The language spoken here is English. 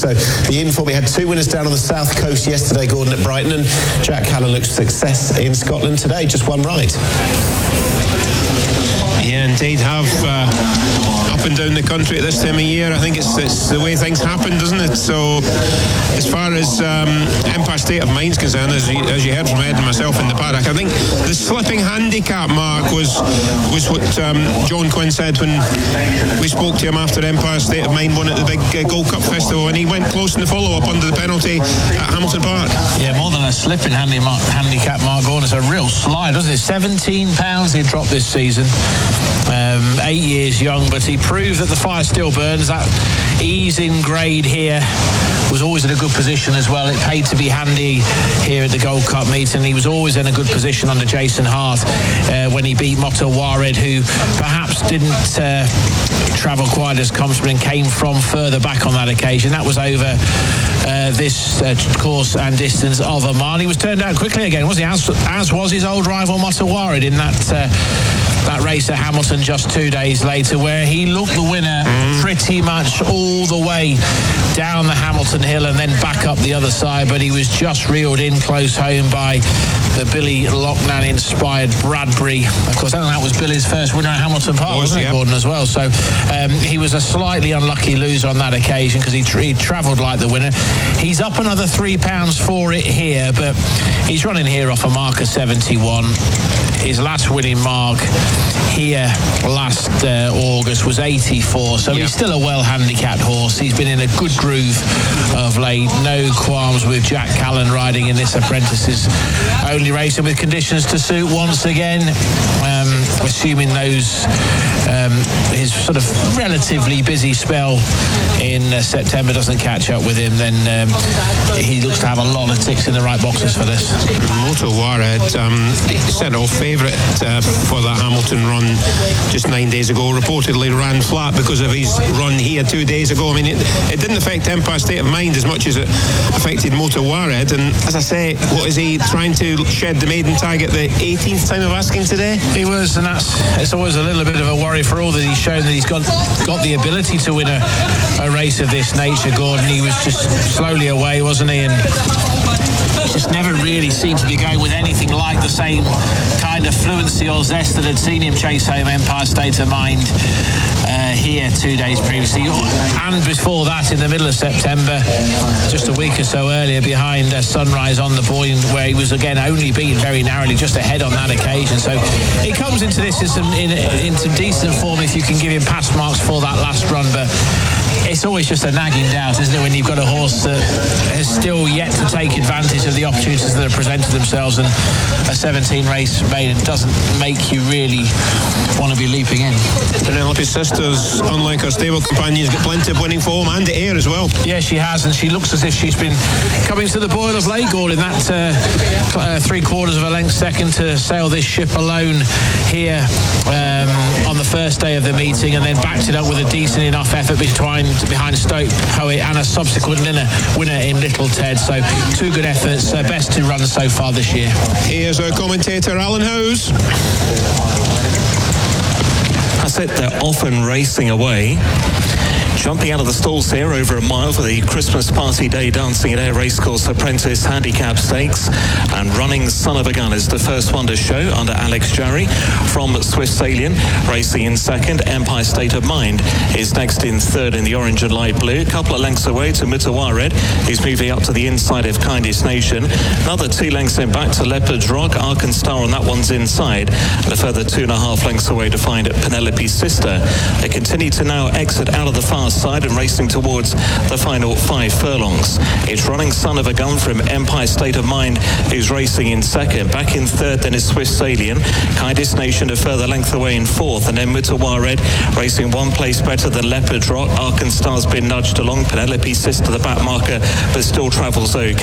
So the inform, we had 2 winners down on the south coast yesterday, Gordon at Brighton, and Jack Callan looks success in Scotland today, just one right. Yeah, indeed, have up and down the country at this time of year. I think it's the way things happen, doesn't it? So as far as Empire State of Mind's concerned, as you heard from Ed and myself in the paddock, I think the slipping handicap mark was what John Quinn said when we spoke to him after Empire State of Mind won at the big Gold Cup Festival, and he went close in the follow-up under the penalty at Hamilton Park. Yeah, more than a slipping handicap mark, Gordon. It's a real slide, wasn't it? £17 he dropped this season. 8 years young, but he proved that the fire still burns. That ease in grade here was always in a good position as well. It paid to be handy here at the Gold Cup meet, and he was always in a good position under Jason Hart when he beat Motowarid, who perhaps didn't travel quite as comfortably and came from further back on that occasion. That was over this course and distance of Oman. He was turned out quickly again, wasn't he? As was his old rival Motowarid in that race at Hamilton just 2 days later, where he looked the winner pretty much all the way down the Hamilton Hill and then back up the other side, but he was just reeled in close home by the Billy Loughnane inspired Bradbury. Of course, I think that was Billy's first winner at Hamilton Park, wasn't it, Gordon, as well? So he was a slightly unlucky loser on that occasion because he travelled like the winner. He's up another £3 for it here, but he's running here off a mark of 71. His last winning mark here last August was 84, so he's still a well-handicapped horse. He's been in a good groove of late. No qualms with Jack Callan riding in this apprentice's only racing with conditions to suit once again. Assuming his sort of relatively busy spell in September doesn't catch up with him, then he looks to have a lot of ticks in the right boxes for this. Motowarid, centre-off favourite for that Hamilton run just 9 days ago, reportedly ran flat because of his run here 2 days ago. I mean, it didn't affect Empire State of Mind as much as it affected Motowarid, and as I say, what is he trying to shed the maiden tag at the 18th time of asking today? He was, and it's always a little bit of a worry for all that he's shown that he's got the ability to win a race of this nature, Gordon. He was just slowly away, wasn't he? And just never really seemed to be going with anything like the same kind of fluency or zest that had seen him chase home Empire State of Mind here 2 days previously, and before that in the middle of September, just a week or so earlier, behind Sunrise on the Boyne, where he was again only beaten very narrowly, just ahead on that occasion. So he comes into this in some decent form if you can give him pass marks for that last run, but it's always just a nagging doubt, isn't it, when you've got a horse that has still yet to take advantage of the opportunities that have presented themselves, and a 17 race maiden doesn't make you really want to be leaping in. Penelope's sisters, unlike her stable companions, got plenty of winning form and air as well. Yeah, she has, and she looks as if she's been coming to the Boyle of Lake, Gordon, that 3/4 of a length second to sail this ship alone here on the first day of the meeting, and then backed it up with a decent enough effort behind Stoke Poet and a subsequent winner in Little Ted. So 2 good efforts, best 2 runs so far this year. Here's our commentator Alan Howes. I said they're often racing away. Jumping out of the stalls here over a mile for the Christmas Party Day Dancing at Ayr Racecourse Apprentice Handicap Stakes, and Running Son of a Gun is the first one to show under Alex Jarry from Swiss Salient. Racing in second, Empire State of Mind is next in third in the orange and light blue. A couple of lengths away to Motowarid, who's moving up to the inside of Kindest Nation. Another 2 lengths in back to Leopard's Rock. Arkanstar on that one's inside, and a further 2.5 lengths away to find Penelope's Sister. They continue to now exit out of the far side and racing towards the final 5 furlongs. It's Running Son of a Gun from Empire State of Mind, who's racing in second. Back in third then is Swiss Salient. Kindest Nation a further length away in fourth, and then Motowarid racing 1 place better than Leopard's Rock. Arkanstar's been nudged along. Penelope's Sister the back marker, but still travels okay.